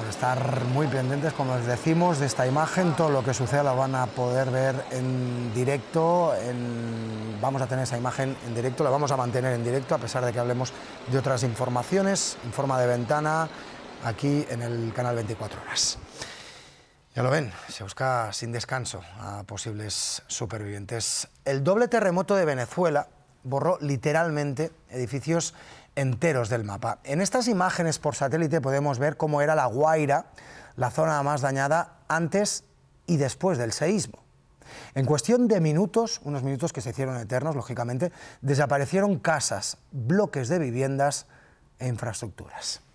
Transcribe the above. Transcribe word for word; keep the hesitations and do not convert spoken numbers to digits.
estar muy pendientes, como les decimos, de esta imagen. Todo lo que suceda lo van a poder ver en directo. En... Vamos a tener esa imagen en directo, la vamos a mantener en directo, a pesar de que hablemos de otras informaciones, en forma de ventana, aquí en el canal veinticuatro horas. Ya lo ven, se busca sin descanso a posibles supervivientes. El doble terremoto de Venezuela borró literalmente edificios enteros del mapa. En estas imágenes por satélite podemos ver cómo era La Guaira, la zona más dañada antes y después del seísmo. En cuestión de minutos, unos minutos que se hicieron eternos, lógicamente, desaparecieron casas, bloques de viviendas e infraestructuras.